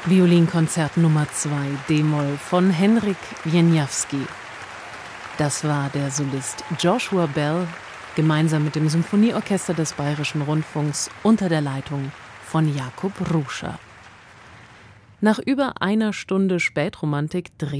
Violinkonzert Nummer 2 d-Moll von Henryk Wieniawski. Das war der Solist Joshua Bell, gemeinsam mit dem Symphonieorchester des Bayerischen Rundfunks unter der Leitung von Jakub Ruscha. Nach über einer Stunde Spätromantik dreht